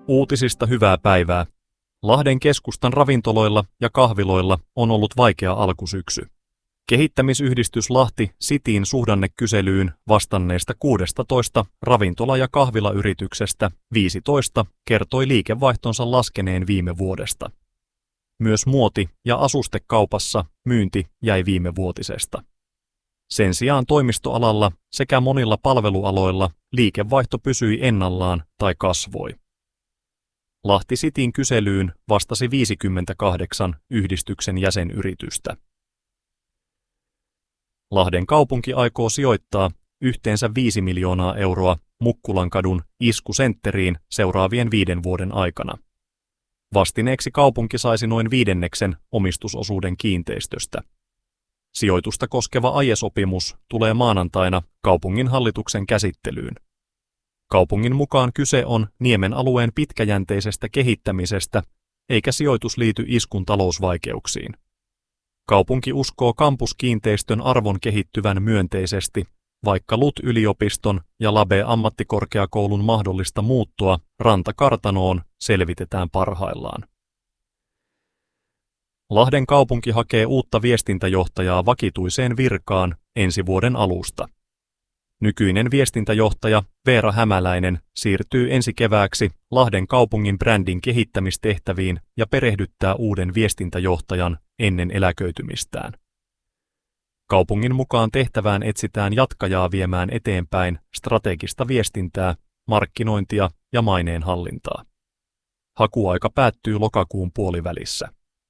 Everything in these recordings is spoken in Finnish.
Uutisista hyvää päivää. Lahden keskustan ravintoloilla ja kahviloilla on ollut vaikea alkusyksy. Kehittämisyhdistys Lahti Cityn suhdannekyselyyn vastanneista 16 ravintola- ja kahvilayrityksestä 15 kertoi liikevaihtonsa laskeneen viime vuodesta. Myös muoti- ja asustekaupassa myynti jäi viimevuotisesta. Sen sijaan toimistoalalla sekä monilla palvelualoilla liikevaihto pysyi ennallaan tai kasvoi. Lahti Cityn kyselyyn vastasi 58 yhdistyksen jäsenyritystä. Lahden kaupunki aikoo sijoittaa yhteensä 5 miljoonaa euroa Mukkulankadun Isku-sentteriin seuraavien 5 vuoden aikana. Vastineeksi kaupunki saisi noin 1/5 omistusosuuden kiinteistöstä. Sijoitusta koskeva aiesopimus tulee maanantaina kaupungin hallituksen käsittelyyn. Kaupungin mukaan kyse on Niemen alueen pitkäjänteisestä kehittämisestä, eikä sijoitus liity Iskun talousvaikeuksiin. Kaupunki uskoo kampuskiinteistön arvon kehittyvän myönteisesti, vaikka LUT-yliopiston ja Labe-ammattikorkeakoulun mahdollista muuttoa Rantakartanoon selvitetään parhaillaan. Lahden kaupunki hakee uutta viestintäjohtajaa vakituiseen virkaan ensi vuoden alusta. Nykyinen viestintäjohtaja Veera Hämäläinen siirtyy ensi kevääksi Lahden kaupungin brändin kehittämistehtäviin ja perehdyttää uuden viestintäjohtajan ennen eläköitymistään. Kaupungin mukaan tehtävään etsitään jatkajaa viemään eteenpäin strategista viestintää, markkinointia ja maineenhallintaa. Hakuaika päättyy lokakuun puolivälissä.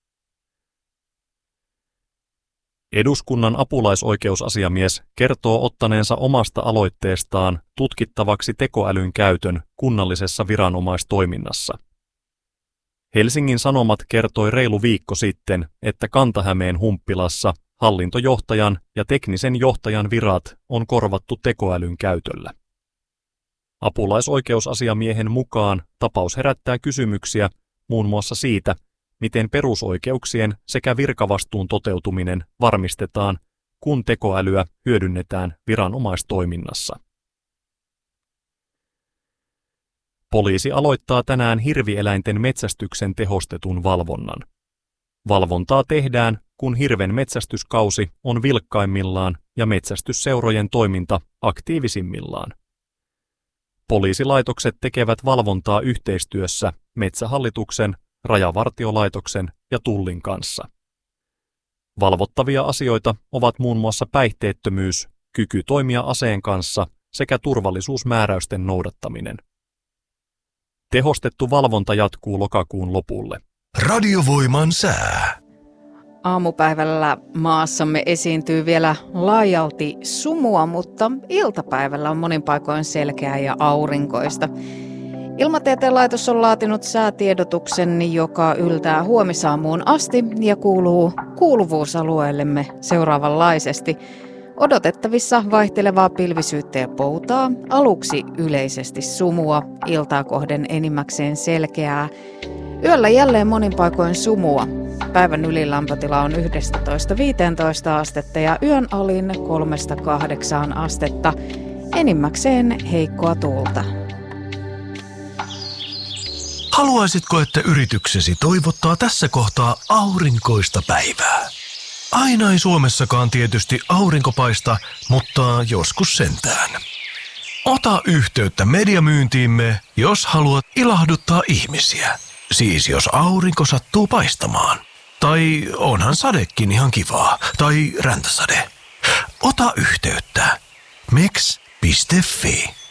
Eduskunnan apulaisoikeusasiamies kertoo ottaneensa omasta aloitteestaan tutkittavaksi tekoälyn käytön kunnallisessa viranomaistoiminnassa. Helsingin Sanomat kertoi reilu viikko sitten, että Kanta-Hämeen Humppilassa hallintojohtajan ja teknisen johtajan virat on korvattu tekoälyn käytöllä. Apulaisoikeusasiamiehen mukaan tapaus herättää kysymyksiä muun muassa siitä, miten perusoikeuksien sekä virkavastuun toteutuminen varmistetaan, kun tekoälyä hyödynnetään viranomaistoiminnassa. Poliisi aloittaa tänään hirvieläinten metsästyksen tehostetun valvonnan. Valvontaa tehdään, kun hirven metsästyskausi on vilkkaimmillaan ja metsästysseurojen toiminta aktiivisimmillaan. Poliisilaitokset tekevät valvontaa yhteistyössä Metsähallituksen, Rajavartiolaitoksen ja Tullin kanssa. Valvottavia asioita ovat muun muassa päihteettömyys, kyky toimia aseen kanssa sekä turvallisuusmääräysten noudattaminen. Tehostettu valvonta jatkuu lokakuun lopulle. Radiovoiman sää. Aamupäivällä maassamme esiintyy vielä laajalti sumua, mutta iltapäivällä on monin paikoin selkeää ja aurinkoista. Ilmatieteen laitos on laatinut säätiedotuksen, joka yltää huomisaamuun asti ja kuuluu kuuluvuusalueellemme seuraavanlaisesti. Odotettavissa vaihtelevaa pilvisyyttä ja poutaa, aluksi yleisesti sumua, iltaa kohden enimmäkseen selkeää. Yöllä jälleen monin paikoin sumua. Päivän ylilämpötila on 11–15 astetta ja yön alin 3–8 astetta. Enimmäkseen heikkoa tuulta. Haluaisitko, että yrityksesi toivottaa tässä kohtaa aurinkoista päivää? Aina ei Suomessakaan tietysti aurinko paista, mutta joskus sentään. Ota yhteyttä mediamyyntiimme, jos haluat ilahduttaa ihmisiä. Siis jos aurinko sattuu paistamaan. Tai onhan sadekin ihan kivaa. Tai räntäsade. Ota yhteyttä. meks.fi